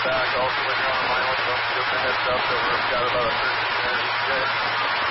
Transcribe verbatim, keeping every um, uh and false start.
back. Also, when you're on the line, don't give them a heads up that we've got about a thirteen minute each day.